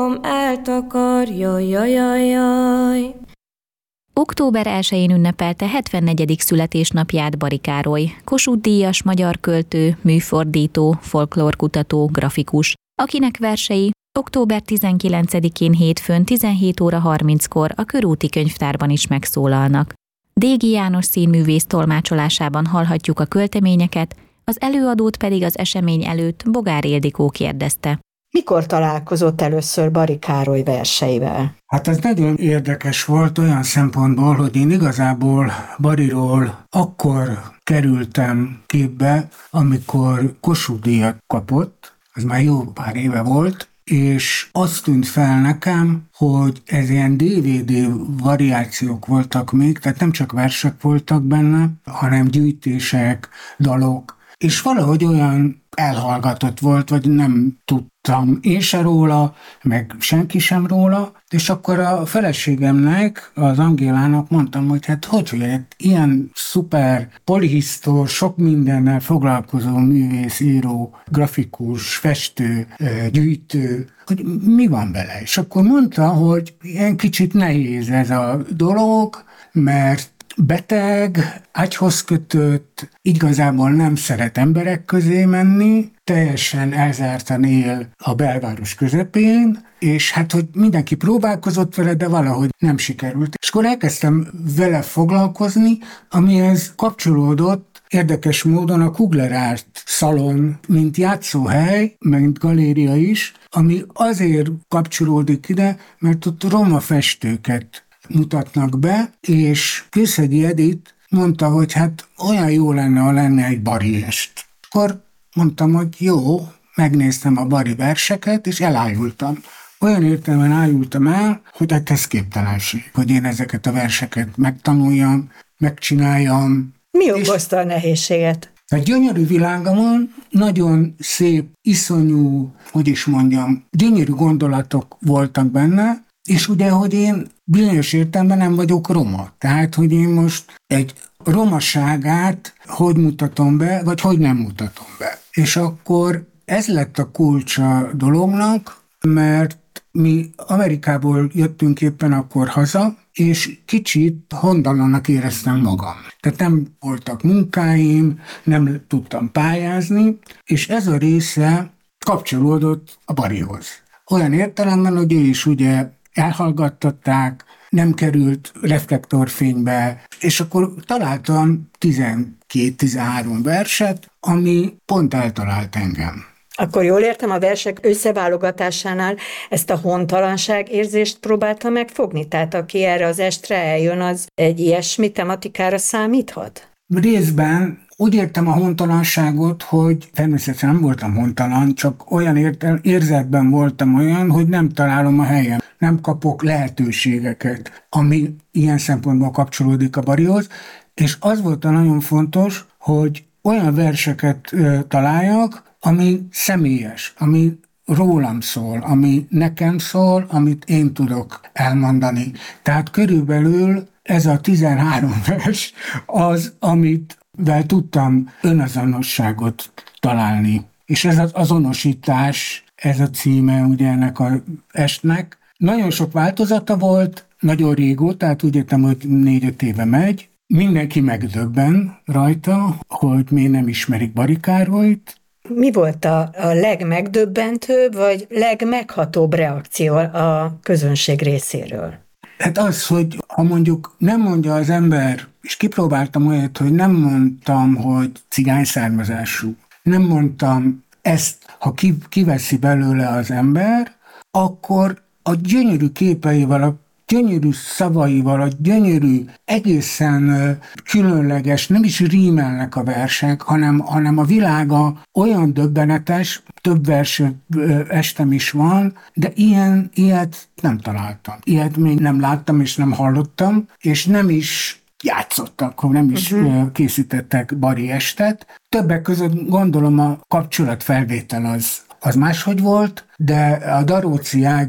Csillagom eltakar, jaj, jaj, jaj, jaj. Október 1-én ünnepelte 74. születésnapját Bari Károly, Kossuth-díjas magyar költő, műfordító, folklórkutató, grafikus, akinek versei október 19-én hétfőn 17 óra 30-kor a Körúti Könyvtárban is megszólalnak. Dégi János színművész tolmácsolásában hallhatjuk a költeményeket, az előadót pedig az esemény előtt Bogár Ildikó kérdezte. Mikor találkozott először Bari Károly verseivel? Hát ez nagyon érdekes volt olyan szempontból, hogy én igazából Bariról akkor kerültem képbe, amikor Kossuth-díjat kapott, ez már jó pár éve volt, és azt tűnt fel nekem, hogy ez ilyen DVD variációk voltak még, tehát nem csak versek voltak benne, hanem gyűjtések, dalok, és valahogy olyan elhallgatott volt, vagy nem tudtam én se róla, meg senki sem róla, és akkor a feleségemnek, az Angélának mondtam, hogy hát ilyen szuper, polihisztor, sok mindennel foglalkozó művész, író, grafikus, festő, gyűjtő, hogy mi van vele. És akkor mondta, hogy ilyen kicsit nehéz ez a dolog, mert beteg, ágyhoz kötött, igazából nem szeret emberek közé menni, teljesen elzártan él a belváros közepén, és hát, hogy mindenki próbálkozott vele, de valahogy nem sikerült. És akkor elkezdtem vele foglalkozni, amihez kapcsolódott érdekes módon a Kugler Art szalon, mint játszóhely, mint galéria is, ami azért kapcsolódik ide, mert ott roma festőket mutatnak be, és Kőszegi Edith mondta, hogy hát olyan jó lenne, ha lenne egy Bari est. Akkor mondtam, hogy jó, megnéztem a Bari verseket, és elájultam. Olyan értelemben ájultam el, hogy hát ez képtelenség, hogy én ezeket a verseket megtanuljam, megcsináljam. Mi okozta a nehézséget? A gyönyörű világomon nagyon szép, iszonyú, gyönyörű gondolatok voltak benne, és ugye, hogy én bizonyos értelemben nem vagyok roma. Tehát, hogy én most egy romaságát hogy mutatom be, vagy hogy nem mutatom be. És akkor ez lett a kulcsa dolognak, mert mi Amerikából jöttünk éppen akkor haza, és kicsit hontalannak éreztem magam. Tehát nem voltak munkáim, nem tudtam pályázni, és ez a része kapcsolódott a Barihoz. Olyan értelemben, hogy ő is ugye elhallgattatták, nem került reflektorfénybe, és akkor találtam 12-13 verset, ami pont eltalált engem. Akkor jól értem, a versek összeválogatásánál ezt a hontalanság érzést próbálta megfogni? Tehát aki erre az estre eljön, az egy ilyesmi tematikára számíthat? Részben úgy értem a hontalanságot, hogy természetesen nem voltam hontalan, csak olyan érzetben voltam olyan, hogy nem találom a helyem, nem kapok lehetőségeket, ami ilyen szempontból kapcsolódik a Barihoz, és az volt nagyon fontos, hogy olyan verseket találjak, ami személyes, ami rólam szól, ami nekem szól, amit én tudok elmondani. Tehát körülbelül ez a 13 vers az, amivel tudtam önazonosságot találni. És ez az azonosítás, ez a címe ugye ennek az estnek. Nagyon sok változata volt, nagyon régóta, tehát úgy értem, hogy 4-5 éve megy. Mindenki megdöbben rajta, hogy miért nem ismerik Bari Károlyt. Mi volt a legmegdöbbentőbb, vagy legmeghatóbb reakció a közönség részéről? Hát az, hogy ha mondjuk nem mondja az ember, és kipróbáltam olyat, hogy nem mondtam, hogy cigány származású. Nem mondtam ezt, ha kiveszi belőle az ember, akkor a gyönyörű képeivel, a gyönyörű szavaival, a gyönyörű, egészen különleges, nem is rímelnek a versek, hanem a világa olyan döbbenetes, több vers estem is van, de ilyet nem találtam. Ilyet még nem láttam és nem hallottam, és nem is játszottak, nem is készítettek Bari estet. Többek között gondolom a kapcsolatfelvétel az máshogy volt, de a Daróci Ági